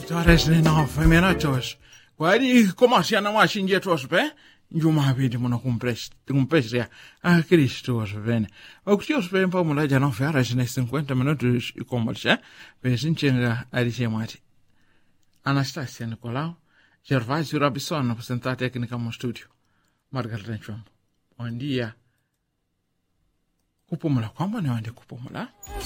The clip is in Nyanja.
8 e 9 minutos. Guardi come siamo machinje tospe. Njuma vidi muna kumpresha a Cristo bene. O que os bem para mudar já não faz nas 50 minutos e conversa. Pensin chenga arisemati. Anastasia Nicolau, Gervásio Robinson, apresentar técnica no estúdio. Margarida Chombo. Bom dia. Kupumula kwamba ni wande kupumula.